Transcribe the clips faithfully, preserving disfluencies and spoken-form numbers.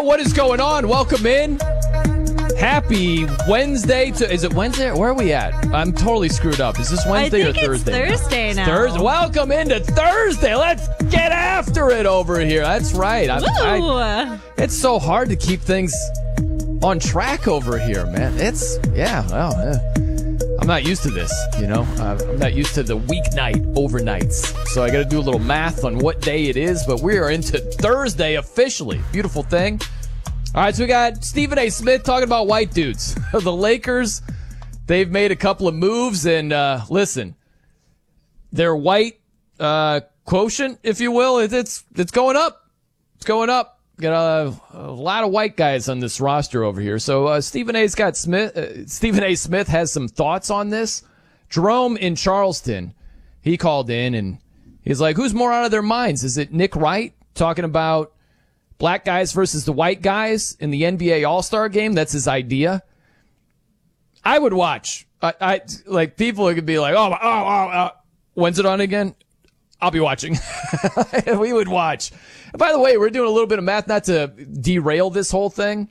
Yo, what is going on? Welcome in. Happy Wednesday to, is it Wednesday? Where are we at? I'm totally screwed up. Is this Wednesday I think or Thursday? It's Thursday now. Thursday. Welcome into Thursday. Let's get after it over here. That's right. I, I, it's so hard to keep things on track over here, man. It's, yeah, well, yeah. I'm not used to this, you know. Uh, I'm not used to the weeknight overnights. So I got to do a little math on what day it is, but we are into Thursday officially. Beautiful thing. All right, so we got Stephen A. Smith talking about white dudes. The Lakers, they've made a couple of moves, and uh, listen, their white uh, quotient, if you will, it, it's it's going up. It's going up. Got a, a lot of white guys on this roster over here. So uh, Stephen A's got Smith. Uh, Stephen A. Smith has some thoughts on this. Jerome in Charleston, he called in and he's like, "Who's more out of their minds? Is it Nick Wright talking about black guys versus the white guys in the N B A All-Star game? That's his idea." I would watch. I, I like people could be like, "Oh, oh, oh, oh, when's it on again?" I'll be watching. We would watch. And by the way, we're doing a little bit of math, not to derail this whole thing,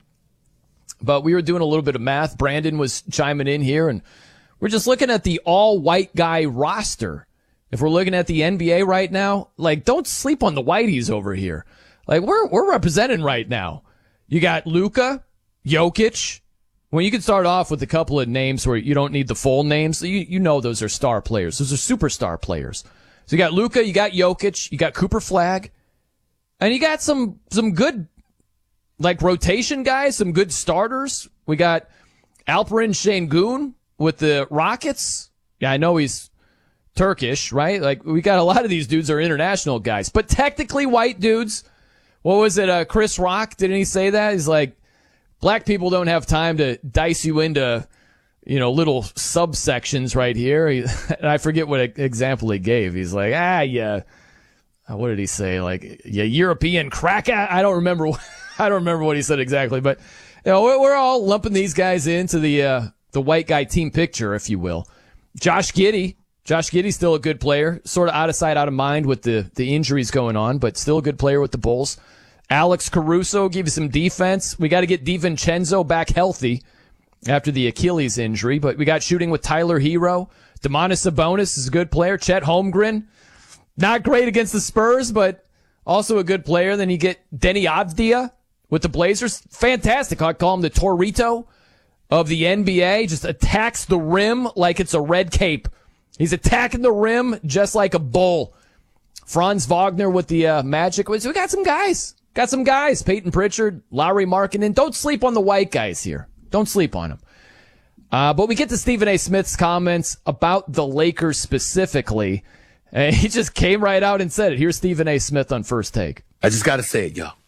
but we were doing a little bit of math. Brandon was chiming in here, and we're just looking at the all-white guy roster. If we're looking at the N B A right now, like, don't sleep on the whiteys over here. Like, we're we're representing right now. You got Luka, Jokic. Well, you can start off with a couple of names where you don't need the full names. You you know those are star players. Those are superstar players. So you got Luka, you got Jokic, you got Cooper Flagg, and you got some some good, like, rotation guys, some good starters. We got Alperen Şengün with the Rockets. Yeah, I know he's Turkish, right? Like, we got a lot of these dudes are international guys, but technically white dudes. What was it? Uh, Chris Rock, didn't he say that? He's like, black people don't have time to dice you into, you know, little subsections right here. He, and I forget what example he gave. He's like, ah, yeah. What did he say? Like, yeah, European crack. I don't remember. I don't remember what he said exactly, but you know, we're all lumping these guys into the uh, the white guy team picture, if you will. Josh Giddey. Josh Giddey's still a good player, sort of out of sight, out of mind with the, the injuries going on, but still a good player with the Bulls. Alex Caruso give you some defense. We got to get DiVincenzo back healthy after the Achilles injury, but we got shooting with Tyler Hero. Domantas Sabonis is a good player. Chet Holmgren, not great against the Spurs, but also a good player. Then you get Denny Avdia with the Blazers. Fantastic. I call him the Torito of the N B A. Just attacks the rim like it's a red cape. He's attacking the rim just like a bull. Franz Wagner with the uh, Magic. We got some guys. Got some guys. Peyton Pritchard, Lauri Markkanen. Don't sleep on the white guys here. Don't sleep on them. Uh, but we get to Stephen A. Smith's comments about the Lakers specifically. And he just came right out and said it. Here's Stephen A. Smith on First Take. I just got to say it, y'all.